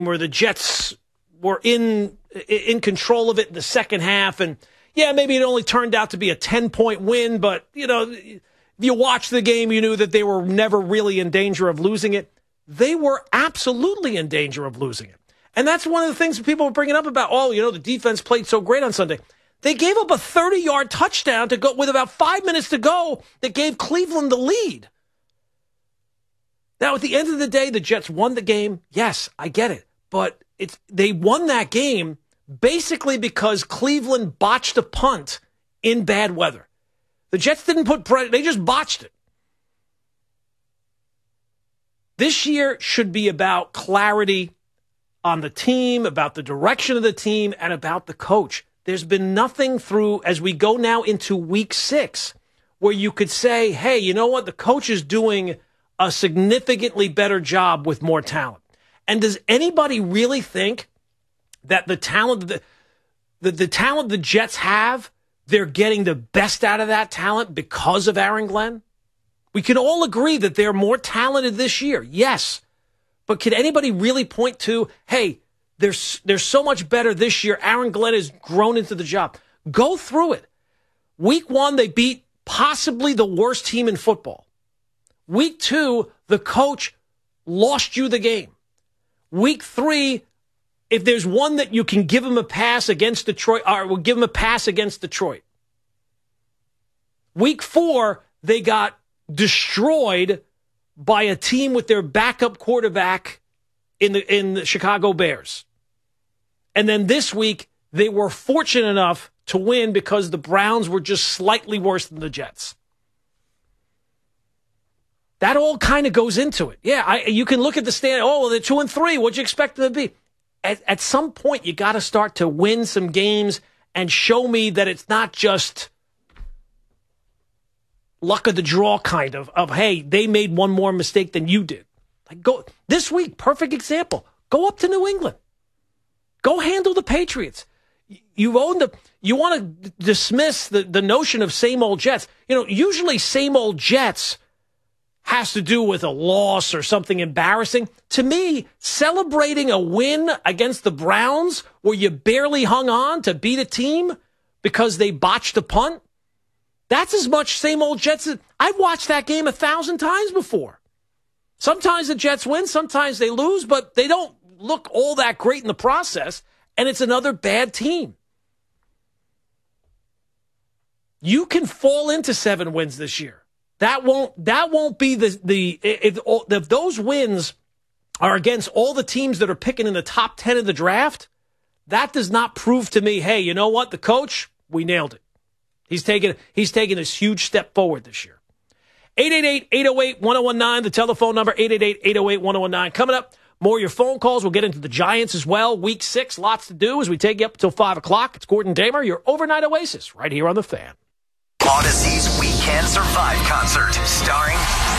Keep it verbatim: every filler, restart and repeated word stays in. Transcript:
where the Jets were in in control of it in the second half. And, yeah, maybe it only turned out to be a ten-point win, but, you know, if you watched the game, you knew that they were never really in danger of losing it. They were absolutely in danger of losing it. And that's one of the things that people were bringing up about, oh, you know, the defense played so great on Sunday. They gave up a thirty-yard touchdown to go with about five minutes to go that gave Cleveland the lead. Now, at the end of the day, the Jets won the game. Yes, I get it. But it's they won that game basically because Cleveland botched a punt in bad weather. The Jets didn't put pressure. They just botched it. This year should be about clarity on the team, about the direction of the team, and about the coach. There's been nothing through, as we go now into week six, where you could say, hey, you know what? The coach is doing a significantly better job with more talent. And does anybody really think that the talent, the, the, the talent the Jets have, they're getting the best out of that talent because of Aaron Glenn? We can all agree that they're more talented this year. Yes. But can anybody really point to, hey, they're, they're so much better this year. Aaron Glenn has grown into the job. Go through it. Week one, they beat possibly the worst team in football. Week two, the coach lost you the game. Week three, if there's one that you can give him a pass against Detroit, or we'll give him a pass against Detroit. Week four, they got destroyed by a team with their backup quarterback in the in the Chicago Bears. And then this week, they were fortunate enough to win because the Browns were just slightly worse than the Jets. That all kind of goes into it. Yeah, I, you can look at the stand. Oh, well, they're two and three. What'd you expect them to be? At, at some point, you got to start to win some games and show me that it's not just luck of the draw kind of, of, hey, they made one more mistake than you did. Like go this week, perfect example. Go up to New England. Go handle the Patriots. You own the. You want to dismiss the, the notion of same old Jets. You know, usually same old Jets has to do with a loss or something embarrassing. To me, celebrating a win against the Browns where you barely hung on to beat a team because they botched a punt, that's as much same old Jets. As, I've watched that game a thousand times before. Sometimes the Jets win, sometimes they lose, but they don't look all that great in the process, and it's another bad team. You can fall into seven wins this year. That won't that won't be the the if, if those wins are against all the teams that are picking in the top ten of the draft, that does not prove to me, hey, you know what, the coach, we nailed it. He's taking he's taking this huge step forward this year. eight eight eight, eight oh eight, one oh one nine, the telephone number, eight eight eight, eight oh eight, one oh one nine. Coming up, more of your phone calls. We'll get into the Giants as well. Week six, lots to do as we take you up until five o'clock. It's Gordon Damer, your overnight oasis, right here on The Fan. Odyssey's We Can Survive concert, starring